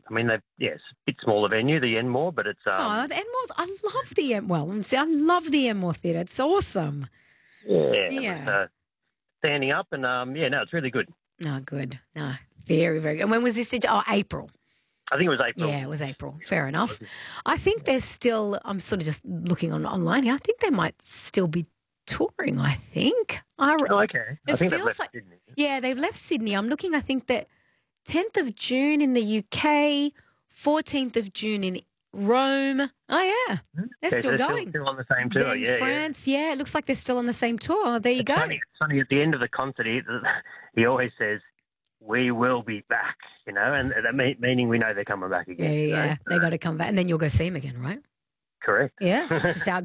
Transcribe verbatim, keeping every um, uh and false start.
I mean, they've, yeah, it's a bit smaller venue, the Enmore, but it's... Um, Oh, the Enmore's, I love the Enmore. Well, I love the Enmore Theatre. It's awesome. Yeah, it Yeah. was, uh, standing up and, um, yeah, no, it's really good. No, good. No, very, very good. And when was this? Oh, April. I think it was April. Yeah, it was April. Fair enough. I think there's still, I'm sort of just looking on online here, I think they might still be touring, I think. I, Oh, okay. I it think they've feels left like, Sydney. yeah, they've left Sydney. I'm looking, I think that tenth of June in the U K, fourteenth of June in Rome. Oh, yeah. They're Okay, still so they're going. Still, still on the same tour, Then yeah. France, yeah. it looks like they're still on the same tour. There you yeah. go. It's funny, it's funny, at the end of the concert, he, he always says, we will be back, you know, and that mean, meaning we know they're coming back Yeah, again. yeah, you know? yeah. They got to come back. And then you'll go see them again, right? Correct. Yeah. It's just how